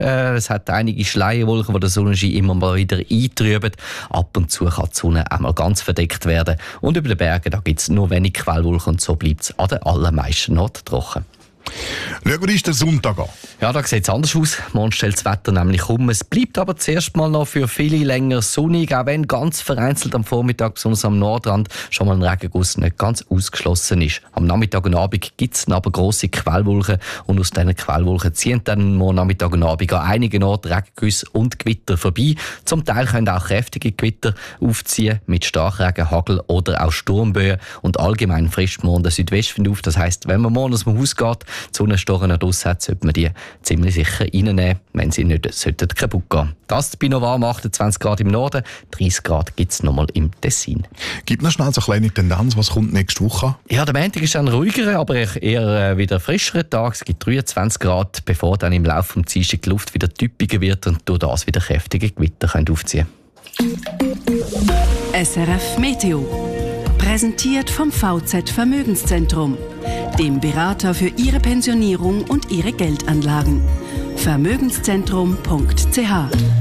Es hat einige Schleierwolken, die der Sonnenschein immer mal wieder eintrüben. Ab und zu kann die Sonne einmal ganz verdeckt werden. Und über den Bergen gibt es nur wenig Quellwolken und so bleibt es an den allermeisten Orten trocken. Schauen wir uns den Sonntag an. Ja, da sieht es anders aus. Morgen stellt das Wetter nämlich um. Es bleibt aber zuerst mal noch für viele länger sonnig, auch wenn ganz vereinzelt am Vormittag, besonders am Nordrand, schon mal ein Regenguss nicht ganz ausgeschlossen ist. Am Nachmittag und Abend gibt es aber grosse Quellwolken und aus diesen Quellwolken ziehen dann morgen Nachmittag und Abend an einigen Orten Regengüsse und Gewitter vorbei. Zum Teil können auch kräftige Gewitter aufziehen mit Starkregen, Hagel oder auch Sturmböen und allgemein frischt morgen der Südwestwind auf. Das heisst, wenn man morgen aus dem Haus geht, die Sonnenstochen draussen hat, sollte man die ziemlich sicher reinnehmen, wenn sie nicht kaputt gehen. Das bei noch warm, 28 Grad im Norden, 30 Grad gibt es nochmal im Tessin. Gib noch schnell so eine kleine Tendenz, was kommt nächste Woche? Ja, der Montag ist ein ruhigerer, aber eher wieder frischerer Tag. Es gibt 23 Grad, bevor dann im Laufe des Dienstags die Luft wieder typischer wird und durch das wieder kräftige Gewitter aufziehen können. SRF Meteo. Präsentiert vom VZ Vermögenszentrum, dem Berater für Ihre Pensionierung und Ihre Geldanlagen. Vermögenszentrum.ch